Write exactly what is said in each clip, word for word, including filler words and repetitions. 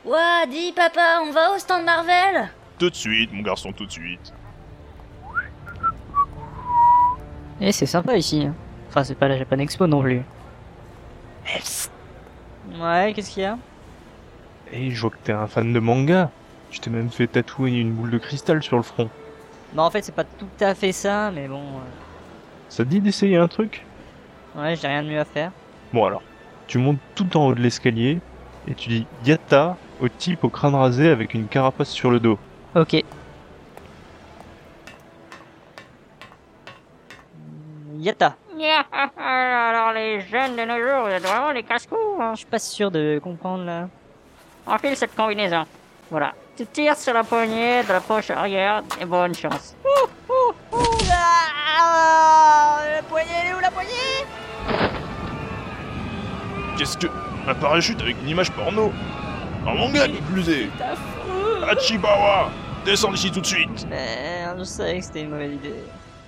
Ouah, dis papa, on va au stand Marvel? Tout de suite, mon garçon, tout de suite. Eh, c'est sympa ici. Enfin, c'est pas la Japan Expo non plus. Ouais, qu'est-ce qu'il y a? Et je vois que t'es un fan de manga. Tu t'es même fait tatouer une boule de cristal sur le front. Bah en fait, c'est pas tout à fait ça, mais bon... euh, Ça te dit d'essayer un truc? Ouais, j'ai rien de mieux à faire. Bon alors, tu montes tout en haut de l'escalier et tu dis Yatta au type au crâne rasé avec une carapace sur le dos. Ok. Yatta. Alors les jeunes de nos jours, vous êtes vraiment des casse-cous, hein. Je suis pas sûr de comprendre là. Enfile cette combinaison. Voilà. Tu tires sur la poignée de la poche arrière et bonne chance. Ah, la poignée, elle est où la poignée? Qu'est-ce que... Un parachute avec une image porno? Un manga qui plus est. C'est affreux. Hachibawa, descends d'ici tout de suite. Merde, je savais que c'était une mauvaise idée.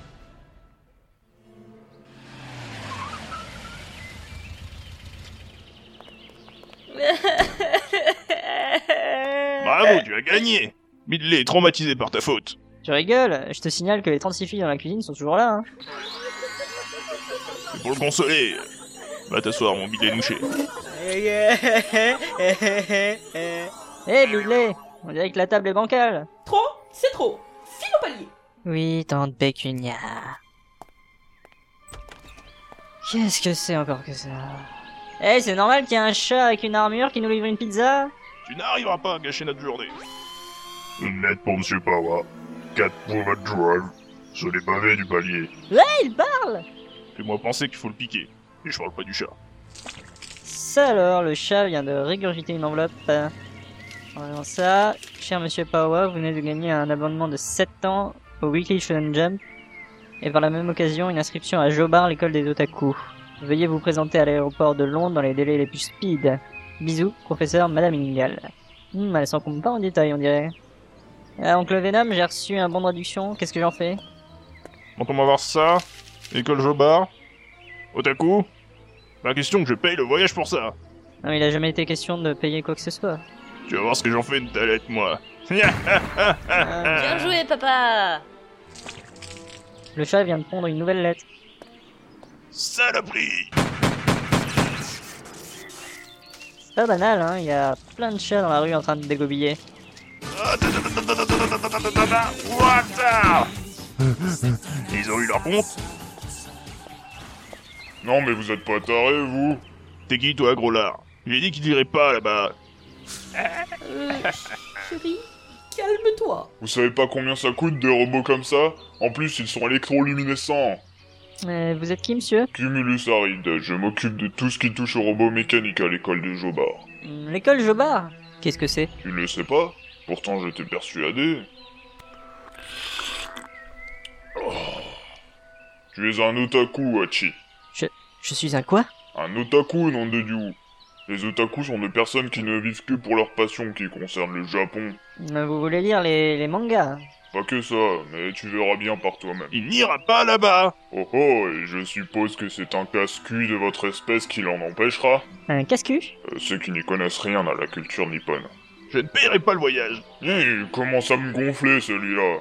Bravo, tu as gagné. Midley est traumatisé par ta faute. Tu rigoles? Je te signale que les trente-six filles dans la cuisine sont toujours là, hein. Et pour le consoler, va t'asseoir, mon Midley nouché. Eh, Bidley, on dirait que la table est bancale. Trop? C'est trop. File au palier. Oui, tante Pécunia. Qu'est-ce que c'est encore que ça? Eh, c'est normal qu'il y ait un chat avec une armure qui nous livre une pizza? Tu n'arriveras pas à gâcher notre journée. Une lettre pour Monsieur Pawa. quatre pour votre drive. Sur les pavés du palier. Ouais, il parle! Fais-moi penser qu'il faut le piquer. Et je parle pas du chat. Ça alors, le chat vient de régurgiter une enveloppe. En voyant ça, cher monsieur Pawa, vous venez de gagner un abonnement de sept ans au Weekly Shonen Jump. Et par la même occasion, une inscription à Jobar, l'école des otaku. Veuillez vous présenter à l'aéroport de Londres dans les délais les plus speed. Bisous, professeur Madame Ingal. Hmm, elle s'en compte pas en détail, on dirait. Ah, oncle Venom, j'ai reçu un bon de réduction, qu'est-ce que j'en fais? Quand on va voir ça, école Jobar, Otaku, ma question que je paye le voyage pour ça. Non, il a jamais été question de payer quoi que ce soit. Tu vas voir ce que j'en fais de ta lettre, moi. Bien joué, papa. Le chat vient de pondre une nouvelle lettre. Saloperie. C'est pas banal, hein, il y a plein de chats dans la rue en train de dégobiller. What the... Ils ont eu leur compte. Non mais vous êtes pas tarés, vous? T'es qui, toi, gros lard? J'ai dit qu'il irait pas, là-bas. Euh, chérie, calme-toi. Vous savez pas combien ça coûte des robots comme ça? En plus, ils sont électroluminescents. Euh, vous êtes qui, monsieur? Cumulus Aride, je m'occupe de tout ce qui touche aux robots mécaniques à l'école de Jobar. Hmm, L'école Jobar? Qu'est-ce que c'est? Tu ne le sais pas? Pourtant j'étais persuadé. Oh. Tu es un otaku, Hachi. Je... je suis un quoi? Un otaku, nom de Dieu. Les otaku sont des personnes qui ne vivent que pour leur passion qui concerne le Japon. Euh, Vous voulez lire les, les mangas? Pas que ça, mais tu verras bien par toi-même. Il n'ira pas là-bas. Oh oh, et je suppose que c'est un casse-cul de votre espèce qui l'en empêchera. Un casse-cul? Euh, ceux qui n'y connaissent rien à la culture nippone. Je ne paierai pas le voyage. Hé, il commence à me gonfler celui-là.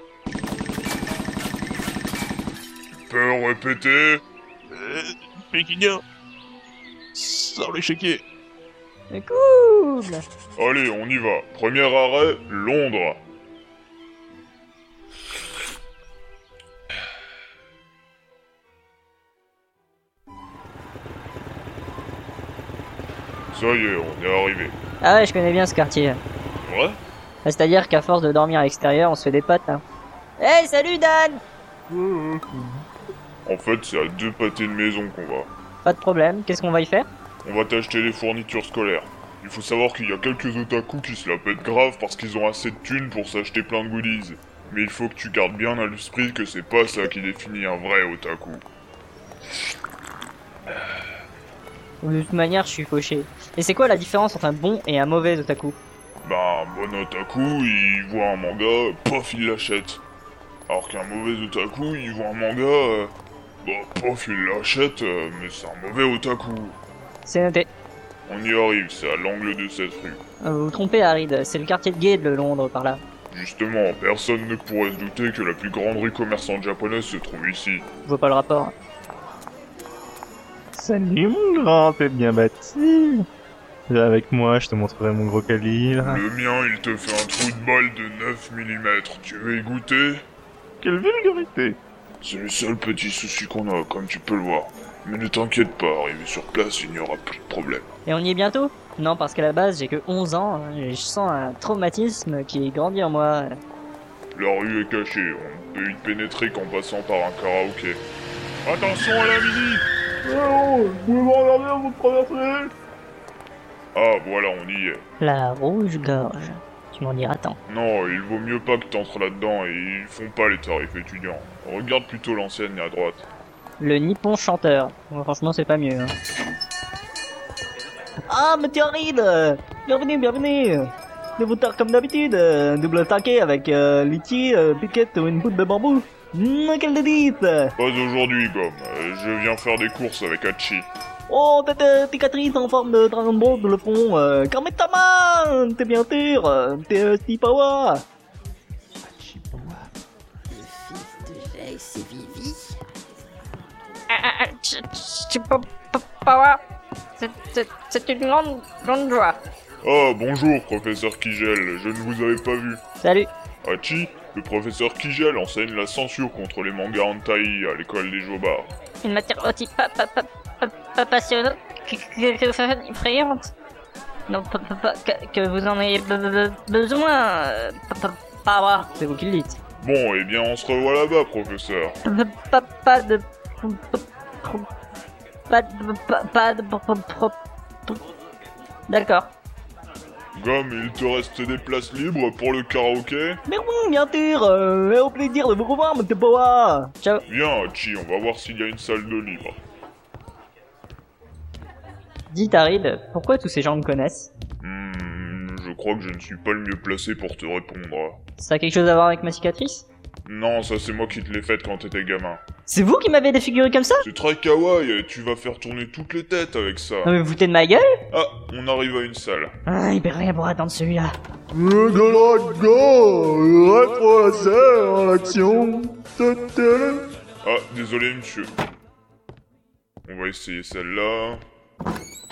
Tu peux répéter? Euh, Pékinien. Sors l'échiquier. C'est cool! Allez, on y va. Premier arrêt, Londres. Ça y est, on est arrivé. Ah ouais, je connais bien ce quartier. Ouais? Ah, c'est-à-dire qu'à force de dormir à l'extérieur, on se fait des potes, hein. Hey, salut Dan! En fait, c'est à deux pâtés de maison qu'on va. Pas de problème, qu'est-ce qu'on va y faire? On va t'acheter les fournitures scolaires. Il faut savoir qu'il y a quelques otaku qui se la pètent grave parce qu'ils ont assez de thunes pour s'acheter plein de goodies. Mais il faut que tu gardes bien à l'esprit que c'est pas ça qui définit un vrai otaku. De toute manière, je suis fauché. Et c'est quoi la différence entre un bon et un mauvais otaku? Bah, un bon otaku, il voit un manga, pof, il l'achète. Alors qu'un mauvais otaku, il voit un manga, euh, bah, pof, il l'achète, euh, mais c'est un mauvais otaku. C'est noté. On y arrive, c'est à l'angle de cette rue. Ah, vous vous trompez, Harid, c'est le quartier de Gay de Londres par là. Justement, personne ne pourrait se douter que la plus grande rue commerçante japonaise se trouve ici. Je vois pas le rapport. Salut mon grand, t'es bien bâti. Viens avec moi, je te montrerai mon gros calibre. Le mien, il te fait un trou de balle de neuf millimètres. Tu veux y goûter? Quelle vulgarité! C'est le seul petit souci qu'on a, comme tu peux le voir. Mais ne t'inquiète pas, arrivé sur place, il n'y aura plus de problème. Et on y est bientôt? Non, parce qu'à la base, j'ai que onze ans, hein, et je sens un traumatisme qui grandit en moi. La rue est cachée, on ne peut y pénétrer qu'en passant par un karaoké. Attention à la mini! Oh, vous pouvez me regarder avant de traverser? Ah, voilà, on y est. La rouge-gorge. Tu m'en diras tant. Non, il vaut mieux pas que t'entres là-dedans et ils font pas les tarifs étudiants. Regarde plutôt l'ancienne à droite. Le Nippon chanteur. Bon, franchement, c'est pas mieux. Hein. Ah, monsieur Harid! Bienvenue, bienvenue! Nouveau tard comme d'habitude, euh, double taquet avec euh, litchi, euh, piquette ou une bout de bambou. Mmh, quelle dédite! Pas aujourd'hui, Gomme. Euh, je viens faire des courses avec Hachi. Oh, tête euh, cicatrice en forme de Dragon Ball dans le front. Euh, Kametama! T'es bien sûr! euh, T'es euh, Stipawa! Le fils de Jace et Vivi. Ah, ah, ah, tu- tu peux pas. C'est- c'est- C'est une grande, grande joie. Ah, bonjour, professeur Kigel. Je ne vous avais pas vu. Salut! Hachi, le professeur Kigel enseigne la censure contre les mangas hentai à l'école des Jobards. Une matière aussi pas, pas, pas, pas, pas passionnante que, que, que effrayante. Non, pas, pas, pas- que, que vous en ayez be- be- besoin. euh, Pas, pas, pas, C'est vous qui le dites. Bon, eh bien, on se revoit là-bas, professeur. pas, pas, pas de... Pas de... Pas, pas de... D'accord. Gomme, il te reste des places libres pour le karaoké? Mais oui, bien sûr! Euh, au plaisir de vous revoir, mon Stipawa! Ciao! Viens, Hachi, on va voir s'il y a une salle de libre. Dis Harid, pourquoi tous ces gens me connaissent? Hmm, je crois que je ne suis pas le mieux placé pour te répondre. Ça a quelque chose à voir avec ma cicatrice? Non, ça c'est moi qui te l'ai faite quand t'étais gamin. C'est vous qui m'avez défiguré comme ça? C'est très kawaii, et tu vas faire tourner toutes les têtes avec ça. Non mais vous foutez de ma gueule? Ah, on arrive à une salle. Ah, il peut rien pour attendre celui-là. Le Dragon, rétro laser en action. Ah, désolé monsieur. On va essayer celle-là.